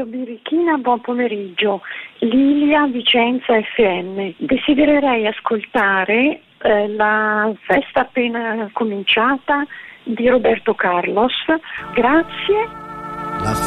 Birichina, buon pomeriggio. Lilia, Vicenza FM. Desidererei ascoltare la festa appena cominciata di Roberto Carlos. Grazie.